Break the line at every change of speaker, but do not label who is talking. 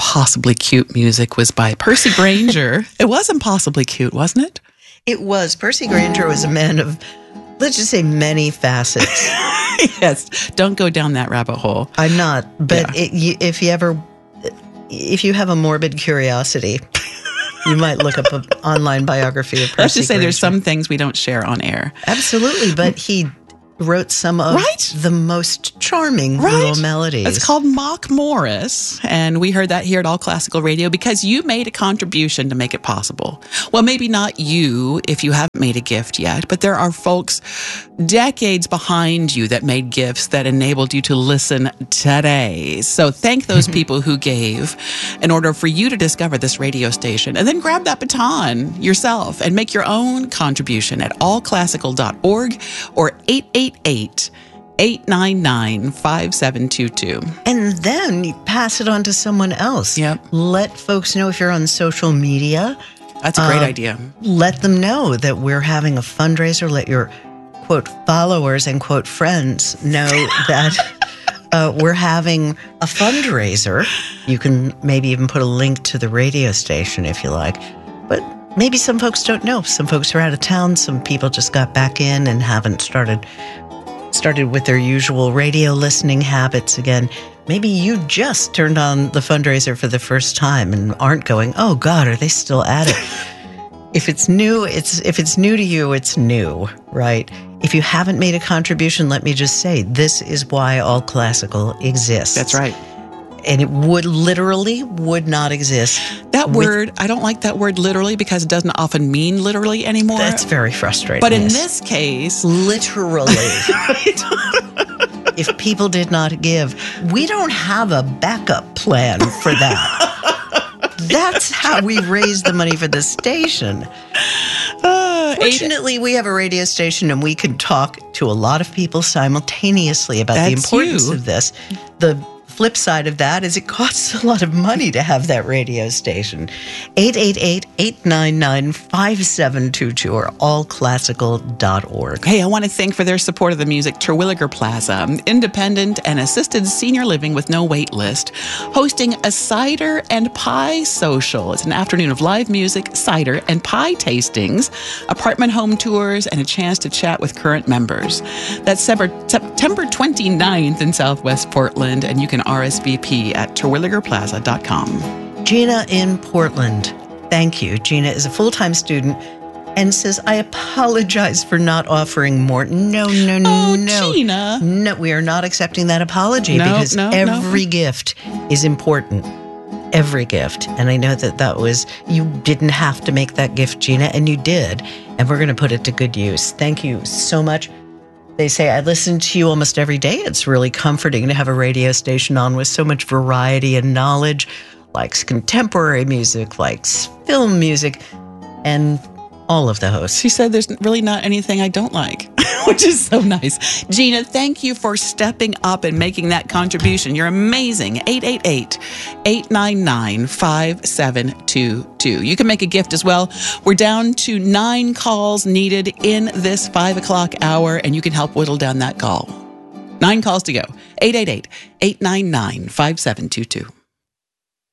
impossibly cute music was by Percy Granger. It was impossibly cute, wasn't it?
It was. Percy Granger was a man of, let's just say, many facets.
Yes. Don't go down that rabbit hole.
I'm not. But if you have a morbid curiosity, you might look up an online biography of Percy
Let's just say
Granger.
there's some things we don't share on air.
Absolutely. But he wrote some of the most charming little melodies.
It's called Mock Morris, and we heard that here at All Classical Radio because you made a contribution to make it possible. Well, maybe not you if you haven't made a gift yet, but there are folks decades behind you that made gifts that enabled you to listen today. So thank those people who gave in order for you to discover this radio station, and then grab that baton yourself and make your own contribution at allclassical.org or 888-899-5722.
And then you pass it on to someone else.
Yep.
Let folks know if you're on social media.
That's a great idea.
Let them know that we're having a fundraiser. Let your, quote, followers and, quote, friends know that we're having a fundraiser. You can maybe even put a link to the radio station if you like. But maybe some folks don't know. Some folks are out of town. Some people just got back in and haven't started with their usual radio listening habits again. Maybe you just turned on the fundraiser for the first time and aren't going, oh God, are they still at it? If it's new to you, it's new, right? If you haven't made a contribution, let me just say, this is why All Classical exists.
That's right.
And it would not exist.
That word, I don't like that word literally because it doesn't often mean literally anymore.
That's very frustrating.
But in this case,
literally. If people did not give, we don't have a backup plan for that. That's how we raise the money for the station. Fortunately, we have a radio station and we can talk to a lot of people simultaneously about the importance of this. The flip side of that is it costs a lot of money to have that radio station. 888-899-5722 or allclassical.org.
Hey, I want to thank for their support of the music Terwilliger Plaza, independent and assisted senior living with no wait list, hosting a cider and pie social. It's an afternoon of live music, cider and pie tastings, apartment home tours, and a chance to chat with current members. That's September 29th in Southwest Portland, and you can RSVP at terwilligerplaza.com.
Gina in Portland. Thank you. Gina is a full-time student and says, I apologize for not offering more. No.
Gina.
No, we are not accepting that apology because every gift is important. Every gift. And I know that was, you didn't have to make that gift, Gina, and you did. And we're going to put it to good use. Thank you so much. They say, I listen to you almost every day. It's really comforting to have a radio station on with so much variety and knowledge, likes contemporary music, likes film music, and all of the hosts.
She said there's really not anything I don't like, which is so nice. Gina, thank you for stepping up and making that contribution. You're amazing. 888-899-5722. You can make a gift as well. We're down to 9 calls needed in this 5 o'clock hour, and you can help whittle down that call. 9 calls to go. 888-899-5722.